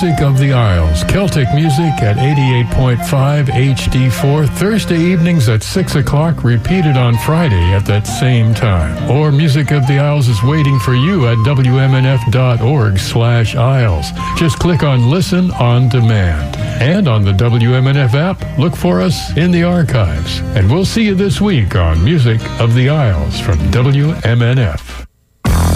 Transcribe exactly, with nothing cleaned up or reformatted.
Music of the Isles, Celtic music at eighty-eight point five H D four, Thursday evenings at six o'clock, repeated on Friday at that same time. Or Music of the Isles is waiting for you at W M N F dot org slash Isles. Just click on Listen on Demand. And on the W M N F app, look for us in the archives. And we'll see you this week on Music of the Isles from W M N F.